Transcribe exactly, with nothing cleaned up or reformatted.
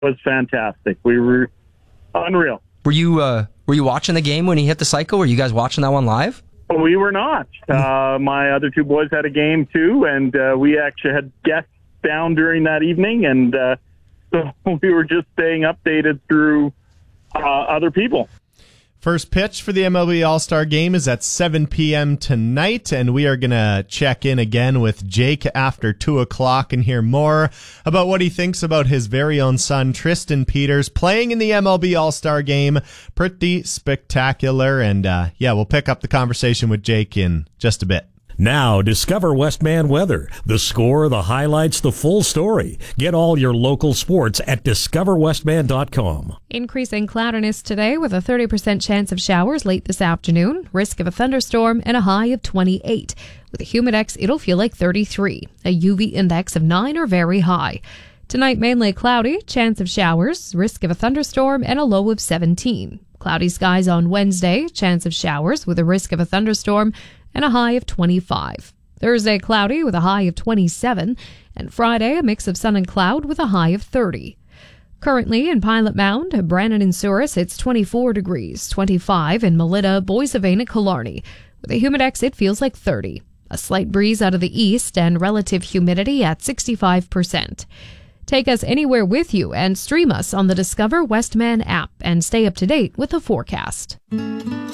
was fantastic. We were unreal. Were you uh, were you watching the game when he hit the cycle? Were you guys watching that one live? We were not. Uh, my other two boys had a game too, and uh, we actually had guests down during that evening, and uh, so we were just staying updated through uh, other people. First pitch for the M L B All-Star Game is at seven p.m. tonight, and we are going to check in again with Jake after two o'clock and hear more about what he thinks about his very own son, Tristan Peters, playing in the M L B All-Star Game. Pretty spectacular, and uh, yeah, we'll pick up the conversation with Jake in just a bit. Now, discover Westman Weather. The score, the highlights, the full story. Get all your local sports at discover westman dot com. Increasing cloudiness today with a thirty percent chance of showers late this afternoon. Risk of a thunderstorm and a high of twenty-eight. With a humidex, it'll feel like thirty-three. A U V index of nine or very high. Tonight, mainly cloudy, chance of showers, risk of a thunderstorm, and a low of seventeen. Cloudy skies on Wednesday, chance of showers with a risk of a thunderstorm, and a high of twenty-five. Thursday, cloudy with a high of twenty-seven, and Friday, a mix of sun and cloud with a high of thirty. Currently in Pilot Mound, Brannon and Souris, it's twenty-four degrees, twenty-five in Melita, Boissevain, and Killarney. With a humidex, it feels like thirty. A slight breeze out of the east and relative humidity at sixty-five percent. Take us anywhere with you and stream us on the Discover Westman app and stay up to date with the forecast.